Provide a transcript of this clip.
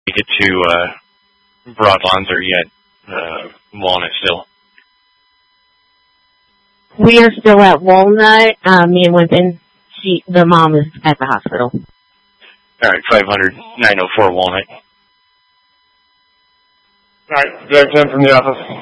you get to Broadlawns, or you at Walnut still? We are still at Walnut. Me and Winston, the mom is at the hospital. All right, 500-904 Walnut. All right, Jack 10 from the office.